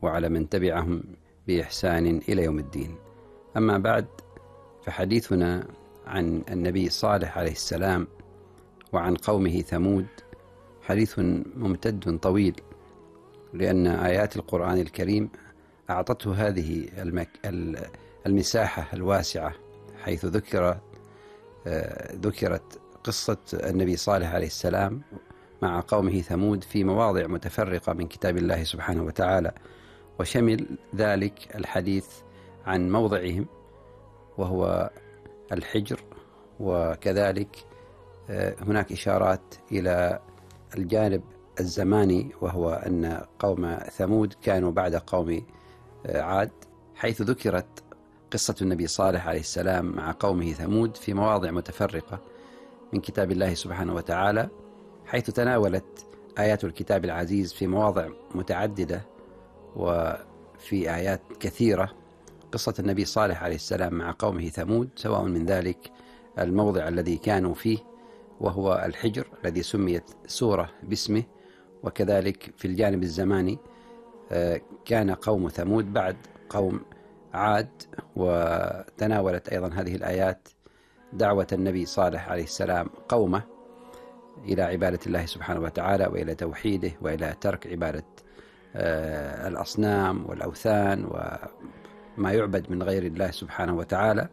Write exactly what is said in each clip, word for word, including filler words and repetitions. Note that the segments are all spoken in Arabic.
وعلى من تبعهم بإحسان إلى يوم الدين. أما بعد، فحديثنا عن النبي صالح عليه السلام وعن قومه ثمود حديث ممتد طويل، لأن آيات القرآن الكريم أعطته هذه المك... المساحة الواسعة، حيث ذكر ذكرت قصة النبي صالح عليه السلام مع قومه ثمود في مواضع متفرقة من كتاب الله سبحانه وتعالى، وشمل ذلك الحديث عن موضعهم وهو الحجر، وكذلك هناك إشارات إلى الجانب الزماني، وهو أن قوم ثمود كانوا بعد قوم عاد، حيث ذكرت قصة النبي صالح عليه السلام مع قومه ثمود في مواضع متفرقة من كتاب الله سبحانه وتعالى، حيث تناولت آيات الكتاب العزيز في مواضع متعددة وفي آيات كثيرة قصة النبي صالح عليه السلام مع قومه ثمود، سواء من ذلك الموضع الذي كانوا فيه وهو الحجر الذي سميت سورة باسمه، وكذلك في الجانب الزماني كان قوم ثمود بعد قوم عاد. وتناولت أيضا هذه الآيات دعوة النبي صالح عليه السلام قومه إلى عبادة الله سبحانه وتعالى وإلى توحيده وإلى ترك عبادة الأصنام والأوثان وما يعبد من غير الله سبحانه وتعالى،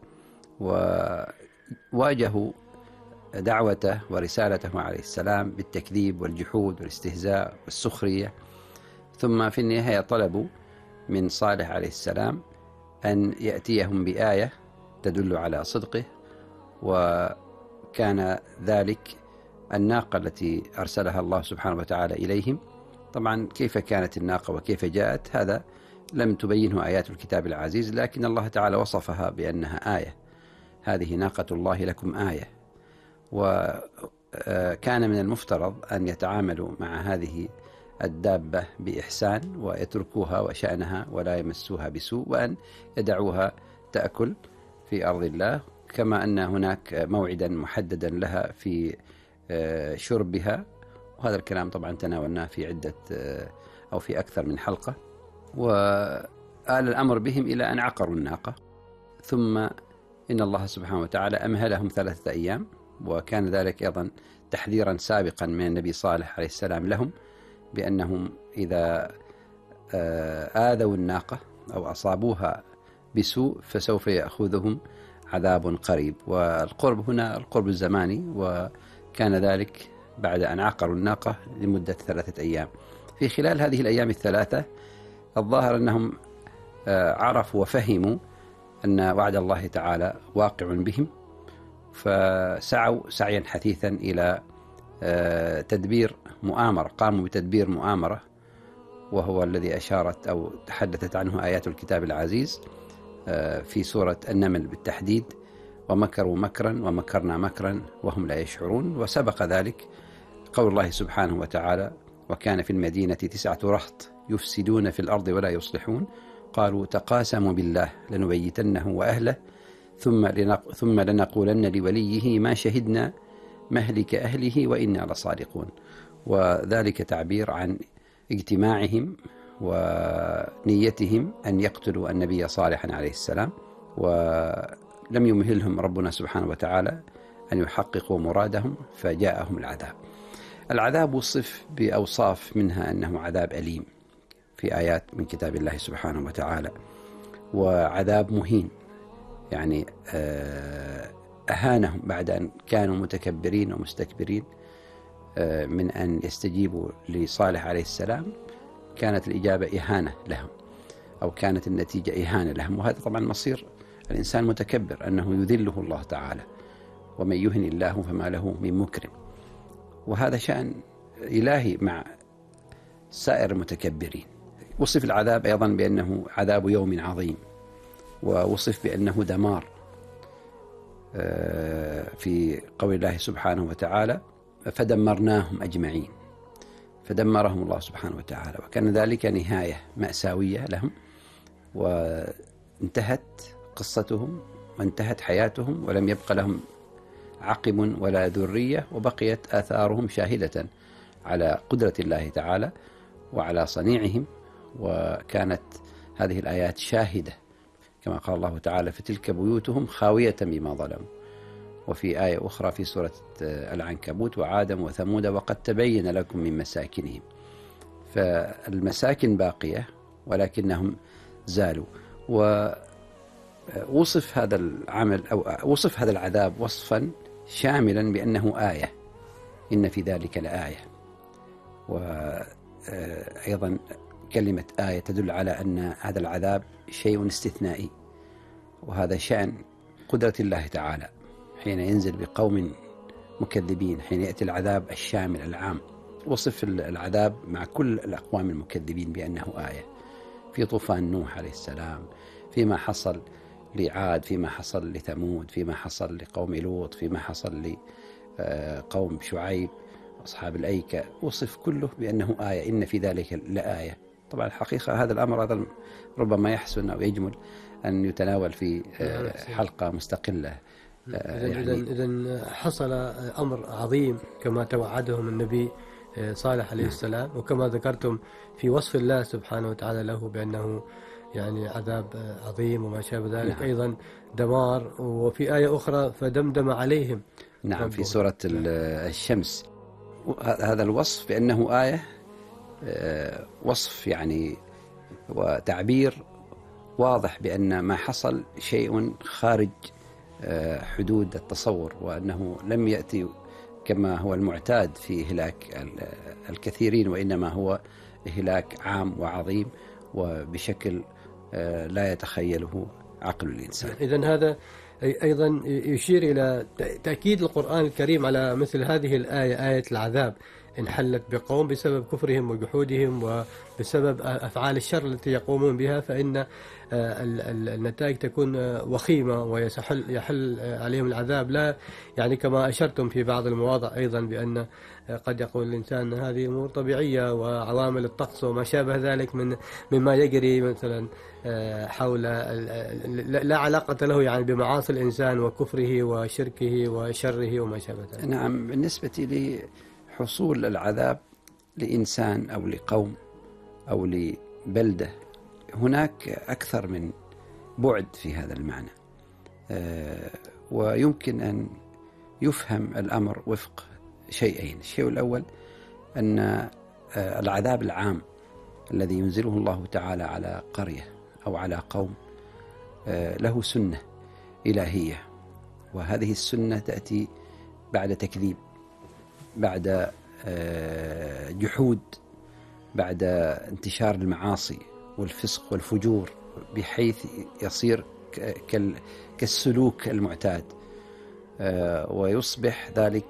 وواجهوا دعوته ورسالته عليه السلام بالتكذيب والجحود والاستهزاء والسخرية. ثم في النهاية طلبوا من صالح عليه السلام أن يأتيهم بآية تدل على صدقه، وكان ذلك الناقة التي أرسلها الله سبحانه وتعالى إليهم. طبعا كيف كانت الناقة وكيف جاءت هذا لم تبينه آيات الكتاب العزيز، لكن الله تعالى وصفها بأنها آية، هذه ناقة الله لكم آية. وكان من المفترض أن يتعاملوا مع هذه الدابة بإحسان ويتركوها وشأنها ولا يمسوها بسوء، وأن يدعوها تأكل في أرض الله، كما أن هناك موعدا محددا لها في شربها. وهذا الكلام طبعا تناولناه في عدة أو في أكثر من حلقة. وآل الأمر بهم إلى أن عقروا الناقة، ثم إن الله سبحانه وتعالى أمهلهم ثلاثة أيام، وكان ذلك أيضا تحذيرا سابقا من النبي صالح عليه السلام لهم بأنهم إذا آذوا الناقة أو أصابوها بسوء فسوف يأخذهم عذاب قريب. والقرب هنا القرب الزماني، وكان ذلك بعد أن عقروا الناقة لمدة ثلاثة أيام. في خلال هذه الأيام الثلاثة الظاهر أنهم عرفوا وفهموا أن وعد الله تعالى واقع بهم، فسعوا سعيا حثيثا إلى تدبير مؤامرة، قاموا بتدبير مؤامرة، وهو الذي أشارت أو تحدثت عنه آيات الكتاب العزيز في سورة النمل بالتحديد: ومكروا مكرا ومكرنا مكرا وهم لا يشعرون. وسبق ذلك قول الله سبحانه وتعالى: وكان في المدينة تسعة رهط يفسدون في الأرض ولا يصلحون قالوا تقاسموا بالله لنبيتنه وأهله ثم لنق... ثم لنقولن لوليه ما شهدنا مهلك أهله وإنا لصادقون. وذلك تعبير عن اجتماعهم ونيتهم أن يقتلوا النبي صالحا عليه السلام، ولم يمهلهم ربنا سبحانه وتعالى أن يحققوا مرادهم، فجاءهم العذاب. العذاب وصف بأوصاف منها أنه عذاب أليم في آيات من كتاب الله سبحانه وتعالى، وعذاب مهين، يعني أهانهم بعد أن كانوا متكبرين ومستكبرين من أن يستجيبوا لصالح عليه السلام، كانت الإجابة إهانة لهم، أو كانت النتيجة إهانة لهم. وهذا طبعا مصير الإنسان متكبر، أنه يذله الله تعالى، ومن يهن الله فما له من مكرم. وهذا شأن إلهي مع سائر المتكبرين. وصف العذاب أيضا بأنه عذاب يوم عظيم، ووصف بأنه دمار في قول الله سبحانه وتعالى: فدمرناهم أجمعين. فدمرهم الله سبحانه وتعالى، وكان ذلك نهاية مأساوية لهم، وانتهت قصتهم وانتهت حياتهم، ولم يبق لهم عقب ولا ذرية، وبقيت آثارهم شاهدة على قدرة الله تعالى وعلى صنيعهم وكانت هذه الآيات شاهدة كما قال الله تعالى فتلك بيوتهم خاوية بما ظلموا. وفي آية أخرى في سورة العنكبوت وعادا وثمود وقد تبين لكم من مساكنهم. فالمساكن باقية ولكنهم زالوا. ووصف هذا العمل أو وصف هذا العذاب وصفا شاملا بأنه آية، إن في ذلك لآية. وأيضا كلمة آية تدل على أن هذا العذاب شيء استثنائي، وهذا شأن قدرة الله تعالى حين ينزل بقوم مكذبين، حين يأتي العذاب الشامل العام. وصف العذاب مع كل الأقوام المكذبين بأنه آية، في طوفان نوح عليه السلام، فيما حصل لعاد، فيما حصل لثمود، فيما حصل لقوم لوط، فيما حصل لقوم شعيب أصحاب الأيكة، وصف كله بأنه آية، إن في ذلك لآية. طبعا الحقيقة هذا الأمر هذا ربما يحسن أو يجمل أن يتناول في حلقة مستقلة. إذا إذا حصل أمر عظيم كما توعدهم النبي صالح عليه السلام، وكما ذكرتم في وصف الله سبحانه وتعالى له بأنه يعني عذاب عظيم وما شابه ذلك. نعم. أيضا دمار. وفي آية أخرى فدمدم عليهم. نعم في سورة الشمس هذا الوصف بأنه آية، وصف يعني وتعبير واضح بأن ما حصل شيء خارج حدود التصور، وأنه لم يأتي كما هو المعتاد في إهلاك الكثيرين، وإنما هو إهلاك عام وعظيم وبشكل لا يتخيله عقل الإنسان. إذن هذا أيضا يشير إلى تأكيد القرآن الكريم على مثل هذه الآية، آية العذاب إن حلت بقوم بسبب كفرهم وجحودهم وبسبب أفعال الشر التي يقومون بها، فإن النتائج تكون وخيمة ويحل يحل عليهم العذاب. لا يعني كما أشرتم في بعض المواضع أيضا بأن قد يقول الإنسان هذه أمور طبيعية وعوامل الطقس وما شابه ذلك من مما يجري مثلا حول لا علاقة له يعني بمعاصي الإنسان وكفره وشركه وشره وما شابه ذلك. نعم بالنسبة لحصول العذاب لإنسان أو لقوم أو لبلدة هناك أكثر من بعد في هذا المعنى، ويمكن أن يفهم الأمر وفق شيئين. الشيء الأول أن العذاب العام الذي ينزله الله تعالى على قرية أو على قوم له سنة إلهية، وهذه السنة تأتي بعد تكذيب، بعد جحود، بعد انتشار المعاصي والفسق والفجور بحيث يصير كالسلوك المعتاد، ويصبح ذلك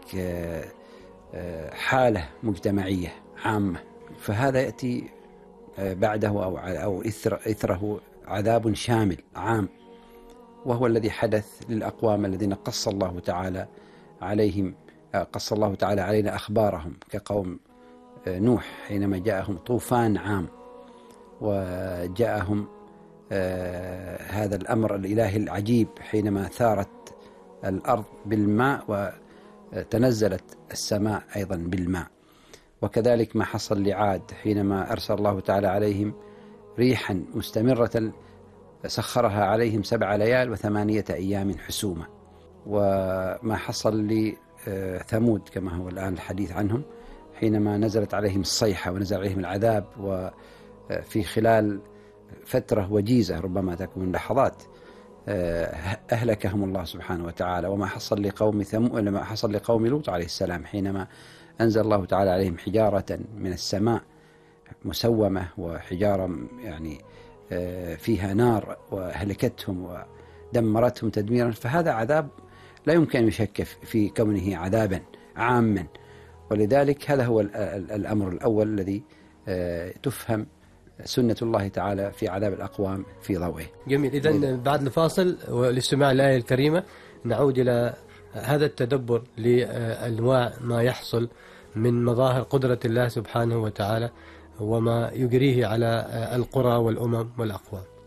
حالة مجتمعية عامة. فهذا يأتي بعده أو أو إثره عذاب شامل عام، وهو الذي حدث للأقوام الذين قص الله تعالى عليهم قص الله تعالى علينا أخبارهم، كقوم نوح حينما جاءهم طوفان عام وجاءهم هذا الأمر الإلهي العجيب حينما ثارت الأرض بالماء وتنزلت السماء أيضا بالماء. وكذلك ما حصل لعاد حينما أرسل الله تعالى عليهم ريحا مستمرة سخرها عليهم سبع ليال وثمانية أيام حسومة. وما حصل لثمود كما هو الآن الحديث عنهم حينما نزلت عليهم الصيحة ونزل عليهم العذاب، وفي خلال فترة وجيزة ربما تكون لحظات أهلكهم الله سبحانه وتعالى. وما حصل لقوم ثمود لما حصل لقوم لوط عليه السلام حينما أنزل الله تعالى عليهم حجارة من السماء مسومة، وحجارة يعني فيها نار وأهلكتهم ودمرتهم تدميرا. فهذا عذاب لا يمكن أن يشك في كونه عذابا عاما، ولذلك هذا هو الأمر الأول الذي تفهم سنة الله تعالى في عذاب الأقوام في ضوئه. جميل. إذن بعد الفاصل والاستماع للآية الكريمة نعود إلى هذا التدبر لأنواع ما يحصل من مظاهر قدرة الله سبحانه وتعالى وما يجريه على القرى والأمم والأقوام.